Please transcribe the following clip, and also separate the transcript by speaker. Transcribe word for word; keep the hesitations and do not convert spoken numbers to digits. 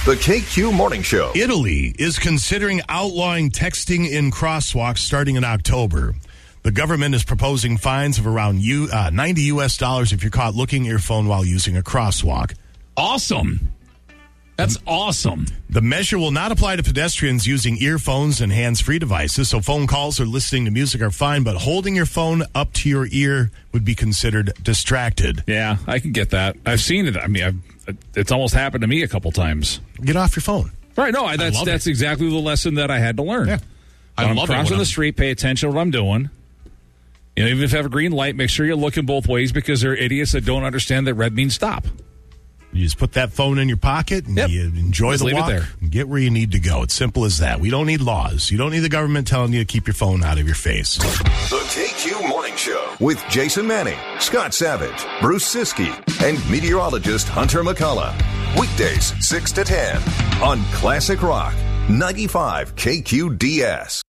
Speaker 1: The K Q Morning Show.
Speaker 2: Italy is considering outlawing texting in crosswalks starting in October. The government is proposing fines of around U, uh, ninety U S dollars if you're caught looking at your phone while using a crosswalk.
Speaker 3: Awesome. That's awesome.
Speaker 2: The measure will not apply to pedestrians using earphones and hands-free devices, so phone calls or listening to music are fine, but holding your phone up to your ear would be considered distracted.
Speaker 3: Yeah, I can get that. I've seen it. I mean, I've, it's almost happened to me a couple times.
Speaker 2: Get off your phone.
Speaker 3: Right, no, that's that's it. exactly the lesson that I had to learn.
Speaker 2: Yeah.
Speaker 3: I when I'm crossing the street, pay attention to what I'm doing. You know, even if you have a green light, make sure you're looking both ways because there are idiots that don't understand that red means stop.
Speaker 2: You just put that phone in your pocket and
Speaker 3: yep.
Speaker 2: you enjoy
Speaker 3: just
Speaker 2: the
Speaker 3: leave
Speaker 2: walk
Speaker 3: it there.
Speaker 2: And get where you need to go. It's simple as that. We don't need laws. You don't need the government telling you to keep your phone out of your face.
Speaker 1: The K Q Morning Show with Jason Manning, Scott Savage, Bruce Siskey, and meteorologist Hunter McCullough. Weekdays six to ten on Classic Rock ninety-five K Q D S.